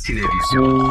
Sinevizyon.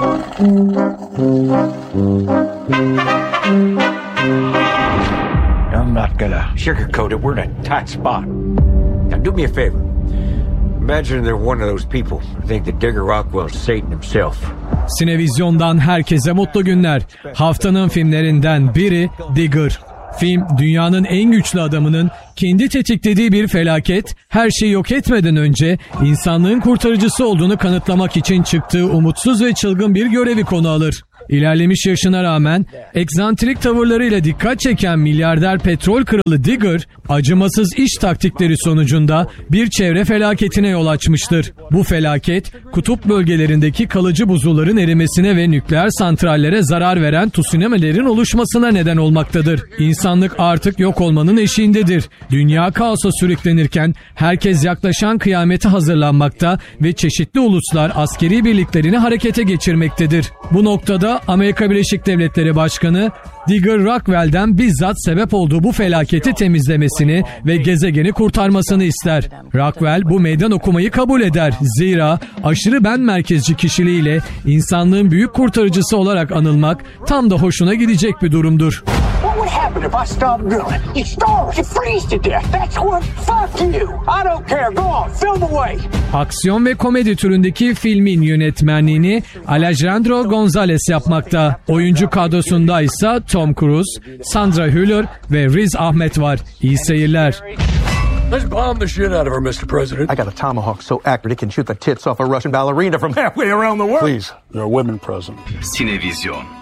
I'm not gonna sugarcoat it. We're in a tight spot. Now do me a favor. Imagine they're one of those people who think that Digger Rockwell's Satan himself. Sinevizyon'dan herkese mutlu günler. Haftanın filmlerinden biri Digger. Film, dünyanın en güçlü adamının kendi tetiklediği bir felaket, her şeyi yok etmeden önce insanlığın kurtarıcısı olduğunu kanıtlamak için çıktığı umutsuz ve çılgın bir görevi konu alır. İlerlemiş yaşına rağmen egzantrik tavırlarıyla dikkat çeken milyarder petrol kralı Digger, acımasız iş taktikleri sonucunda bir çevre felaketine yol açmıştır. Bu felaket, kutup bölgelerindeki kalıcı buzulların erimesine ve nükleer santrallere zarar veren tsunami'lerin oluşmasına neden olmaktadır. İnsanlık artık yok olmanın eşiğindedir. Dünya kaosa sürüklenirken herkes yaklaşan kıyamete hazırlanmakta ve çeşitli uluslar askeri birliklerini harekete geçirmektedir. Bu noktada Amerika Birleşik Devletleri Başkanı Digger Rockwell'den bizzat sebep olduğu bu felaketi temizlemesini ve gezegeni kurtarmasını ister. Rockwell bu meydan okumayı kabul eder. Zira aşırı ben merkezci kişiliğiyle insanlığın büyük kurtarıcısı olarak anılmak tam da hoşuna gidecek bir durumdur. Aksiyon ve komedi türündeki filmin yönetmenliğini Alejandro González yapmakta. Oyuncu kadrosunda ise Tom Cruise, Sandra Hüller ve Riz Ahmed var. İyi seyirler. Let's bomb the shit out of her, Mr. President. I got a tomahawk so accurate it can shoot the tits off a Russian ballerina from halfway around the world. Please, there are women present. Sinevizyon.